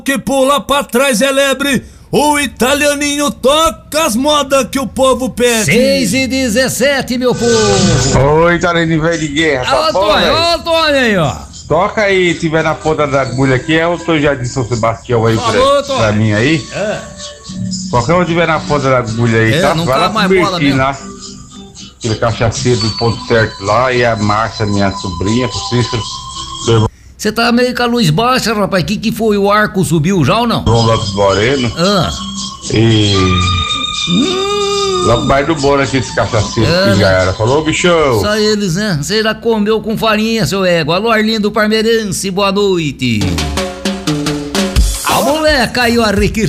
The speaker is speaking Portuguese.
que pula pra trás é lebre. O italianinho toca as modas que o povo pede. 6h17, meu povo. Oi, italianinho velho de guerra. Tá bom, velho? Ô, Antônio aí, ó. Toca aí, tiver na ponta da agulha aqui, é o Tô Jardim São Sebastião aí pra mim aí. Qualquer um tiver na ponta da agulha aí, tá? Não Vai lá cabe mais pro bola Bertinho mesmo. lá. Aquele cachaceiro do ponto certo lá, e a Márcia, minha sobrinha, pro Cícero, do irmão Você tá meio com a luz baixa, rapaz. Que foi? O arco subiu já ou não? João Lopes Moreno. E logo mais do bolo aqui desse cachaceiro que já era. Falou, bichão? Só eles, né? Você já comeu com farinha, seu ego. Alô, Arlindo Parmeirense, boa noite. A mulher caiu a riqueza.